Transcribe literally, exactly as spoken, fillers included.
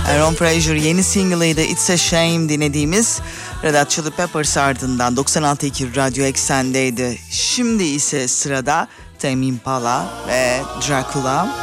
Aaron Fraser yeni single'ıydı It's a Shame dinlediğimiz. Red Hot Chili Peppers ardından doksan altı nokta iki Radyo Eksen'deydi. Şimdi ise sırada Tame Impala ve Dracula.